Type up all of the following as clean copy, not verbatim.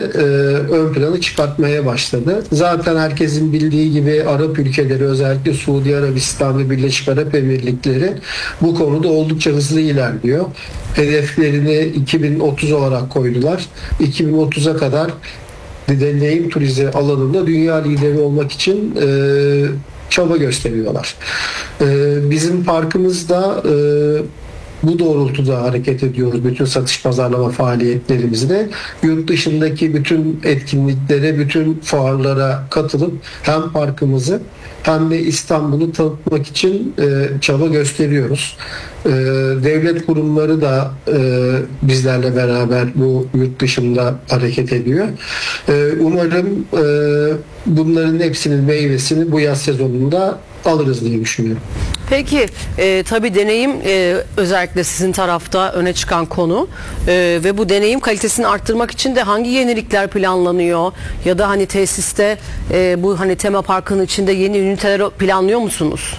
ön plana çıkartmaya başladı. Zaten herkesin bildiği gibi Arap ülkeleri, özellikle Suudi Arabistan ve Birleşik Arap Emirlikleri bu konuda oldukça hızlı ilerliyor. Hedeflerini 2030 olarak koydular. 2030'a kadar deneyim turizmi alanında dünya lideri olmak için çaba gösteriyorlar. Bizim parkımızda bu doğrultuda hareket ediyoruz. Bütün satış pazarlama faaliyetlerimizde yurt dışındaki bütün etkinliklere, bütün fuarlara katılıp hem parkımızı hem de İstanbul'u tanıtmak için çaba gösteriyoruz. Devlet kurumları da bizlerle beraber bu yurt dışında hareket ediyor. Umarım bunların hepsinin meyvesini bu yaz sezonunda alırız diye düşünüyorum. Peki tabii deneyim özellikle sizin tarafta öne çıkan konu ve bu deneyim kalitesini arttırmak için de hangi yenilikler planlanıyor ya da hani tesiste bu hani tema parkının içinde yeni üniteler planlıyor musunuz?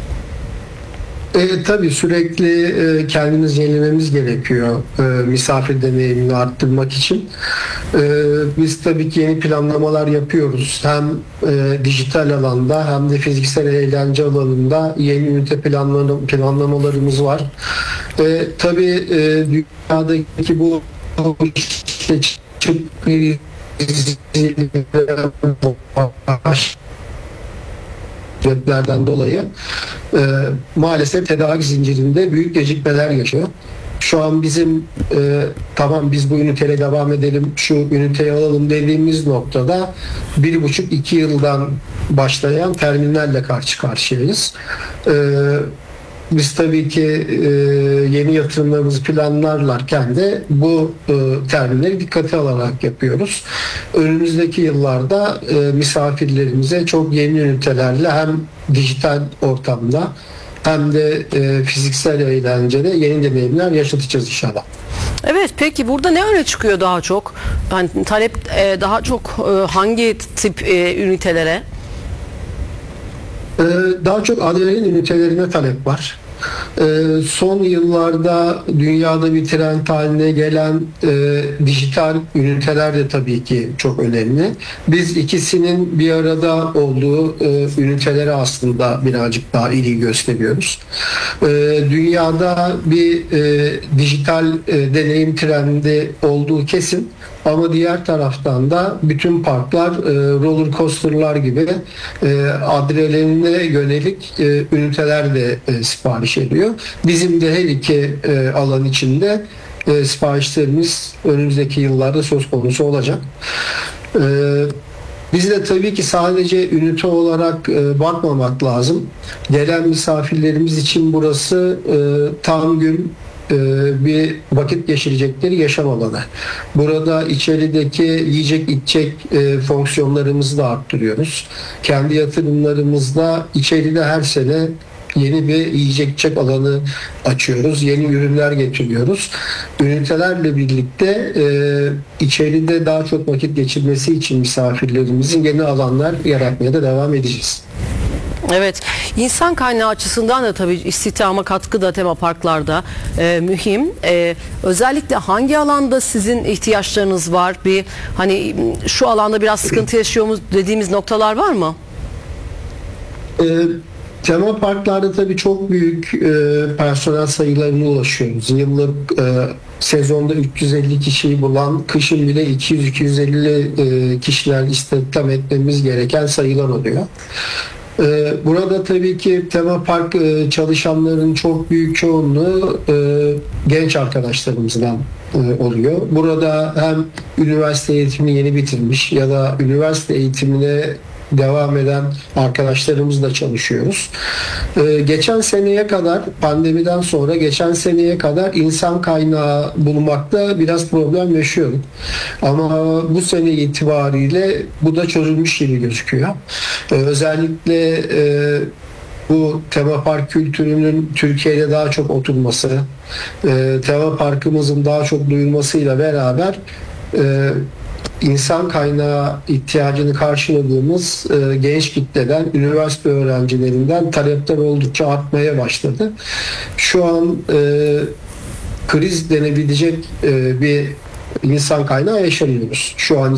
Tabii sürekli kendimiz yenilememiz gerekiyor misafir deneyimini arttırmak için. Biz tabii ki yeni planlamalar yapıyoruz. Hem dijital alanda hem de fiziksel eğlence alanında yeni ünite planlamalarımız var. Tabii dünyadaki bu sebeplerden dolayı maalesef tedarik zincirinde büyük gecikmeler yaşıyor. Şu an bizim tamam biz bu üniteyle devam edelim, şu üniteyi alalım dediğimiz noktada 1,5-2 yıldan başlayan terminalle karşı karşıyayız. Biz tabii ki yeni yatırımlarımızı planlarlarken de bu terminleri dikkate alarak yapıyoruz. Önümüzdeki yıllarda misafirlerimize çok yeni ünitelerle hem dijital ortamda hem de fiziksel eğlencede yeni deneyimler yaşatacağız inşallah. Evet, peki burada ne öne çıkıyor daha çok? Yani talep daha çok hangi tip ünitelere? Daha çok adrenalin ünitelerine talep var. Son yıllarda dünyada bir trend haline gelen dijital üniteler de tabii ki çok önemli. Biz ikisinin bir arada olduğu ünitelere aslında birazcık daha ilgi gösteriyoruz. Dünyada bir dijital deneyim trendi olduğu kesin. Ama diğer taraftan da bütün parklar roller coaster'lar gibi adrenaline yönelik üniteler de sipariş ediyor. Bizim de her iki alan içinde siparişlerimiz önümüzdeki yıllarda söz konusu olacak. Biz de tabii ki sadece ünite olarak bakmamak lazım. Gelen misafirlerimiz için burası tam gün bir vakit geçirecekleri yaşam alanı. Burada içerideki yiyecek içecek fonksiyonlarımızı da arttırıyoruz. Kendi yatırımlarımızda içeride her sene yeni bir yiyecek içecek alanı açıyoruz. Yeni ürünler getiriyoruz. Ünitelerle birlikte içeride daha çok vakit geçirmesi için misafirlerimizin yeni alanlar yaratmaya da devam edeceğiz. Evet, insan kaynağı açısından da tabii istihdama katkı da tema parklarda mühim. Özellikle hangi alanda sizin ihtiyaçlarınız var? Bir hani şu alanda biraz sıkıntı yaşıyoruz dediğimiz noktalar var mı? Tema parklarda tabii çok büyük personel sayılarına ulaşıyoruz. Yıllık sezonda 350 kişiyi bulan, kışın bile 200-250 kişiler istihdam etmemiz gereken sayılar oluyor. Burada tabii ki tema park çalışanların çok büyük çoğunluğu genç arkadaşlarımızdan oluyor. Burada hem üniversite eğitimini yeni bitirmiş ya da üniversite eğitimine devam eden arkadaşlarımızla çalışıyoruz. Geçen seneye kadar, pandemiden sonra geçen seneye kadar insan kaynağı bulmakta biraz problem yaşıyorduk. Ama bu sene itibariyle bu da çözülmüş gibi gözüküyor. Özellikle bu tema park kültürünün Türkiye'de daha çok oturması, tema parkımızın daha çok duyulmasıyla beraber insan kaynağı ihtiyacını karşıladığımız genç kitleden, üniversite öğrencilerinden talepler oldukça artmaya başladı. Şu an kriz denebilecek bir insan kaynağı yaşamıyoruz. Şu an